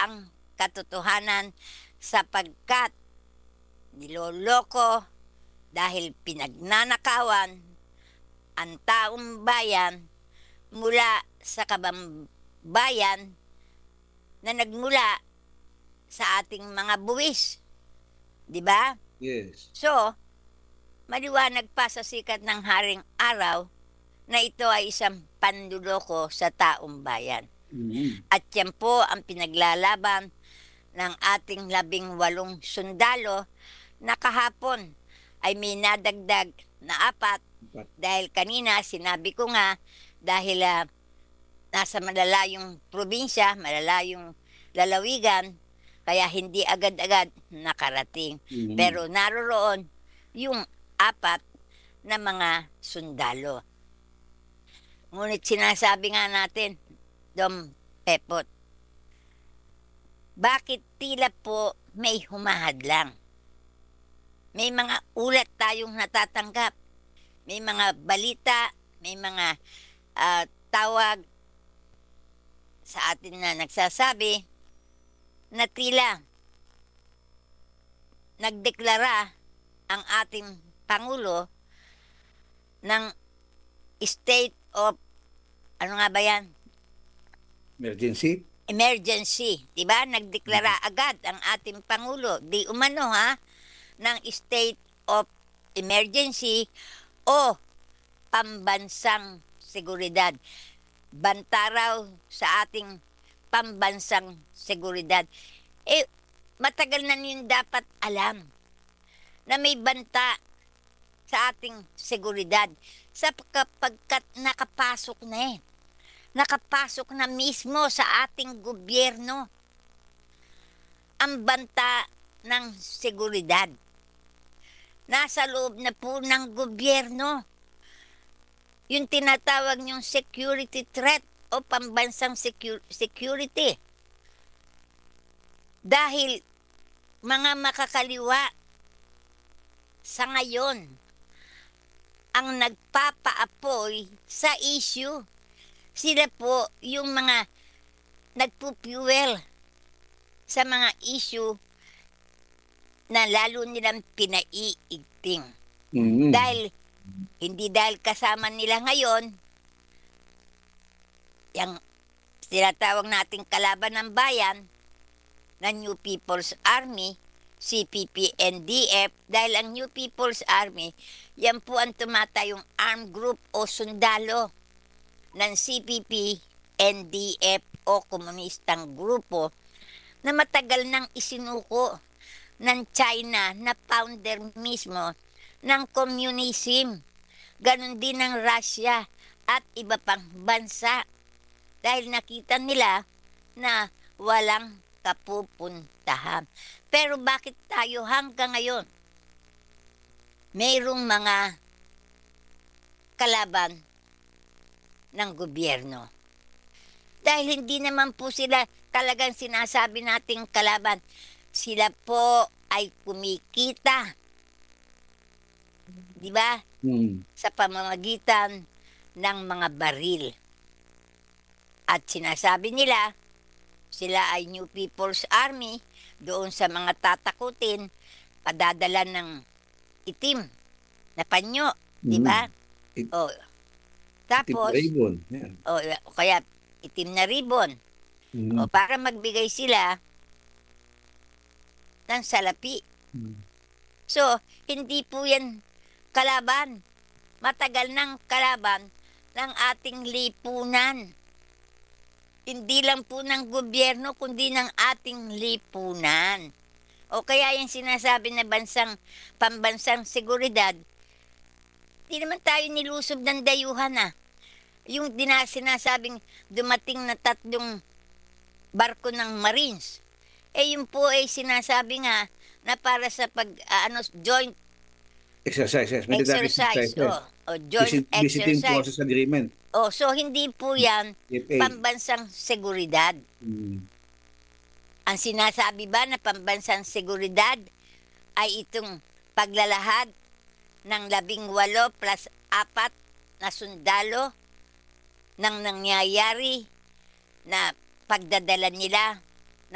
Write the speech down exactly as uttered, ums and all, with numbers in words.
ang katotohanan sapagkat niloloko dahil pinagnanakawan ang taong bayan mula sa kabambayan na nagmula sa ating mga buwis. Di ba? Yes. So, maliwanag pa sa sikat ng haring araw na ito ay isang panluloko sa taong bayan. Mm-hmm. At yan po ang pinaglalaban ng ating labing walong sundalo na kahapon ay may nadagdag na apat dahil kanina sinabi ko nga dahil uh, nasa malalayong probinsya, malalayong lalawigan, kaya hindi agad-agad nakarating. Mm-hmm. Pero naroroon yung apat na mga sundalo. Ngunit sinasabi nga natin, Dom Pepot, bakit tila po may humahadlang? May mga ulat tayong natatanggap. May mga balita, may mga uh, tawag sa atin na nagsasabi na tila nagdeklara ang ating Pangulo ng state of, ano nga ba yan? Emergency? Emergency, di ba? Nagdeklara agad ang ating Pangulo, di umano ha, ng state of emergency o pambansang seguridad. Banta raw sa ating pambansang seguridad. Eh, matagal na niyo dapat alam na may banta sa ating seguridad sapagkat nakapasok na eh. Nakapasok na mismo sa ating gobyerno ang banta ng seguridad. Nasa loob na po ng gobyerno yung tinatawag niyong security threat o pambansang secu- security. Dahil mga makakaliwa sa ngayon ang nagpapaapoy sa issue. Sila po yung mga nagpupuel sa mga issue na lalo nilang pinaiigting. Mm-hmm. Dahil, hindi dahil kasama nila ngayon, yung tinatawag nating kalaban ng bayan, na New People's Army, C P P N D F, dahil ang New People's Army, yan po ang tumatayong armed group o sundalo ng C P P N D F o komunistang grupo na matagal nang isinuko ng China na founder mismo ng communism. Ganon din ng Russia at iba pang bansa dahil nakita nila na walang kapupuntahan. Pero bakit tayo hanggang ngayon mayroong mga kalaban ng gobyerno? Dahil hindi naman po sila talagang sinasabi nating kalaban. Sila po ay kumikita. Di ba? Mm. Sa pamamagitan ng mga baril. At sinasabi nila, sila ay New People's Army, doon sa mga tatakutin, padadala ng itim na panyo. Mm. Di ba? It, o, tapos, itim na ribbon. Yeah. O, o kaya itim na ribbon. Mm. O para magbigay sila ng salapi. Mm. So, hindi po yan kalaban. Matagal ng kalaban ng ating lipunan. Hindi lang po ng gobyerno, kundi ng ating lipunan. O kaya yung sinasabi na bansang, pambansang seguridad, di naman tayo nilusob ng dayuhan ah. Yung dina, sinasabing dumating na tatlong barko ng Marines, eh yun po ay sinasabi nga na para sa pag, uh, ano, joint exercises, military exercise, exercises. oh, oh, joint Visit, visiting exercise. forces agreement. Oh, so hindi po yan F A. pambansang seguridad. Hmm. Ang sinasabi ba na pambansang seguridad ay itong paglalahad ng labing walo plus apat na sundalo ng nangyayari na pagdadala nila